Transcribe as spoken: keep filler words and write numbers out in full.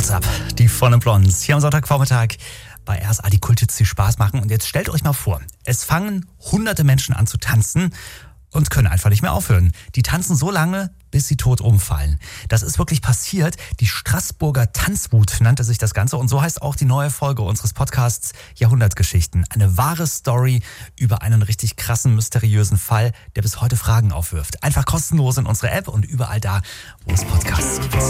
What's up? Die Von Blondes hier am Sonntagvormittag bei R S A, die Kult jetzt die Spaß machen. Und jetzt stellt euch mal vor, es fangen hunderte Menschen an zu tanzen und können einfach nicht mehr aufhören. Die tanzen so lange, bis sie tot umfallen. Das ist wirklich passiert. Die Straßburger Tanzwut nannte sich das Ganze. Und so heißt auch die neue Folge unseres Podcasts Jahrhundertgeschichten. Eine wahre Story über einen richtig krassen, mysteriösen Fall, der bis heute Fragen aufwirft. Einfach kostenlos in unsere App und überall da, wo es Podcasts gibt.